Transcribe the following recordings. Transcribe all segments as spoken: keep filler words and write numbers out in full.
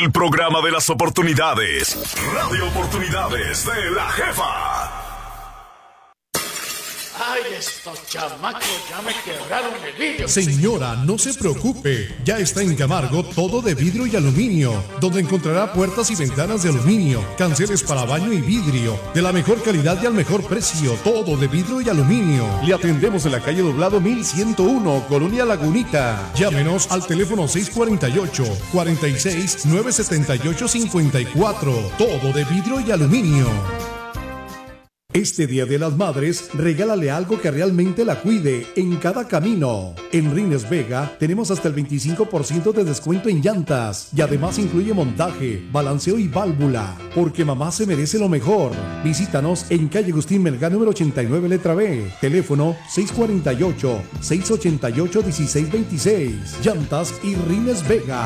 El programa de las oportunidades. Radio Oportunidades de la Jefa. Ay, estos chamacos ya me quebraron el vidrio. Señora, no se preocupe. Ya está en Camargo todo de vidrio y aluminio, donde encontrará puertas y ventanas de aluminio, canceles para baño y vidrio, de la mejor calidad y al mejor precio. Todo de vidrio y aluminio. Le atendemos en la calle Doblado mil ciento uno, Colonia Lagunita. Llámenos al teléfono seis cuarenta y ocho, cuarenta y seis, nueve setenta y ocho, cincuenta y cuatro. Todo de vidrio y aluminio. Este Día de las Madres, regálale algo que realmente la cuide en cada camino. En Rines Vega tenemos hasta el veinticinco por ciento de descuento en llantas y además incluye montaje, balanceo y válvula, porque mamá se merece lo mejor. Visítanos en calle Agustín Melgar número ochenta y nueve, letra B. Teléfono seis cuarenta y ocho, seis ochenta y ocho, dieciséis veintiséis. Llantas y Rines Vega.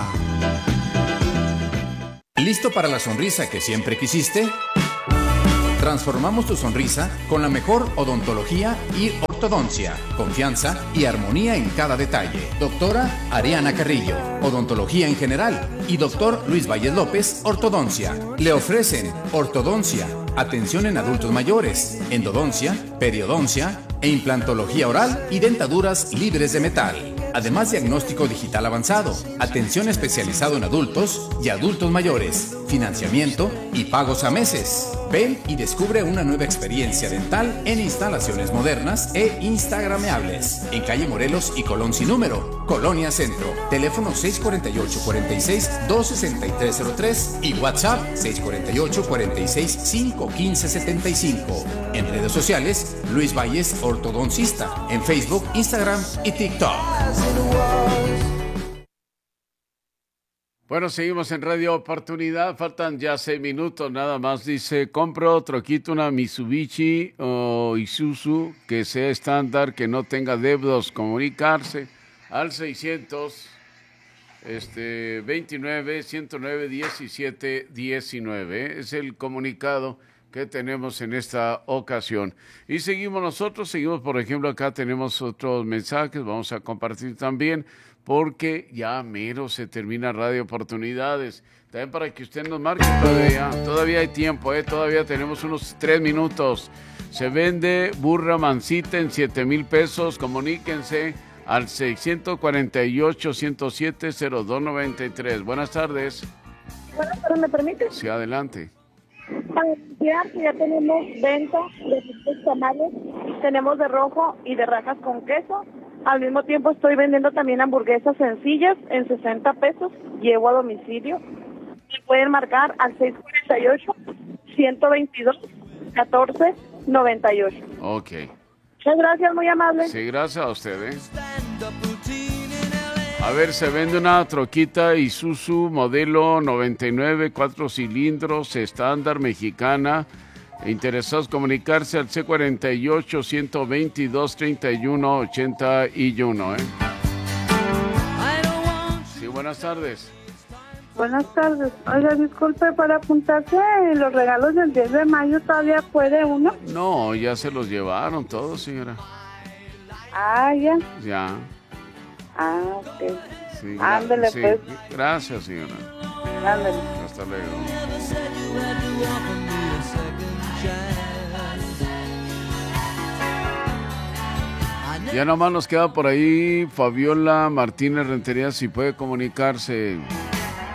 ¿Listo para la sonrisa que siempre quisiste? Transformamos tu sonrisa con la mejor odontología y ortodoncia, confianza y armonía en cada detalle. Doctora Ariana Carrillo, odontología en general, y doctor Luis Valles López, ortodoncia. Le ofrecen ortodoncia, atención en adultos mayores, endodoncia, periodoncia e implantología oral y dentaduras libres de metal. Además, diagnóstico digital avanzado, atención especializado en adultos y adultos mayores, financiamiento y pagos a meses. Ven y descubre una nueva experiencia dental en instalaciones modernas e instagrameables. En calle Morelos y Colón sin número, Colonia Centro. Teléfono seis cuarenta y ocho, cuarenta y seis, dos sesenta y tres cero tres y WhatsApp seis cuarenta y ocho, cuarenta y seis, cinco quince setenta y cinco. En redes sociales, Luis Valles Ortodoncista. En Facebook, Instagram y TikTok. Bueno, seguimos en Radio Oportunidad, faltan ya seis minutos nada más. Dice, compro otro, quito una Mitsubishi o Isuzu que sea estándar, que no tenga deudos, comunicarse al seiscientos, este, veintinueve, ciento nueve, diecisiete, diecinueve. Es el comunicado que tenemos en esta ocasión. Y seguimos nosotros, seguimos, por ejemplo, acá tenemos otros mensajes, vamos a compartir también, porque ya mero se termina Radio Oportunidades. También para que usted nos marque todavía, todavía hay tiempo, ¿eh? Todavía tenemos unos tres minutos. Se vende burra mansita en siete mil pesos, comuníquense al seiscientos cuarenta y ocho, ciento siete, cero dos noventa y tres. Buenas tardes. Buenas tardes, ¿me permite? Sí, adelante. Ya, ya tenemos venta de estos tamales, tenemos de rojo y de rajas con queso. Al mismo tiempo estoy vendiendo también hamburguesas sencillas en sesenta pesos, llevo a domicilio. Me pueden marcar al seis cuarenta y ocho, ciento veintidós, catorce noventa y ocho. Ok. Muchas gracias, muy amable. Sí, gracias a usted, ¿eh? A ver, se vende una troquita Isuzu modelo noventa y nueve, cuatro cilindros, estándar, mexicana. Interesados comunicarse al C cuarenta y ocho, ciento veintidós, treinta y uno, ochenta y uno, ¿eh? Sí, buenas tardes. Buenas tardes. Oiga, disculpe, para apuntarse los regalos del diez de mayo, ¿todavía puede uno? No, ya se los llevaron todos, señora. Ah, ya. Ya. Ah, ok. Sí, Ándale, sí. pues. Gracias, señora. Ándale. Hasta luego. Ya nomás nos queda por ahí Fabiola Martínez Rentería, si puede comunicarse.